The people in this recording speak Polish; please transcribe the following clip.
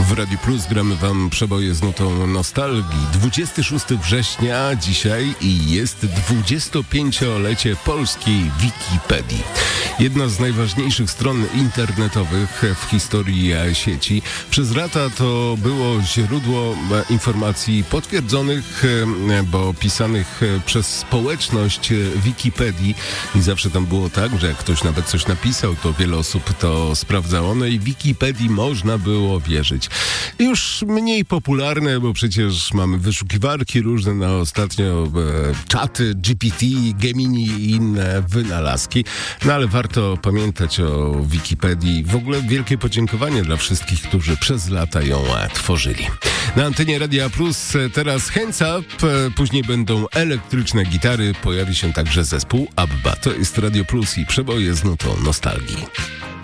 W Radiu Plus gramy wam przeboje z nutą nostalgii. 26 września dzisiaj i jest 25-lecie polskiej Wikipedii. Jedna z najważniejszych stron internetowych w historii sieci. Przez lata to było źródło informacji potwierdzonych, bo pisanych przez społeczność Wikipedii i zawsze tam było tak, że jak ktoś nawet coś napisał, to wiele osób to sprawdzało, no i Wikipedii można było wierzyć. Już mniej popularne, bo przecież mamy wyszukiwarki różne, na ostatnio czaty, GPT, Gemini i inne wynalazki, no ale warto pamiętać o Wikipedii. W ogóle wielkie podziękowanie dla wszystkich, którzy przez lata ją tworzyli. Na antenie Radia Plus teraz Hands Up, później będą elektryczne gitary, pojawi się także zespół ABBA. To jest Radio Plus i przeboje z nutą nostalgii.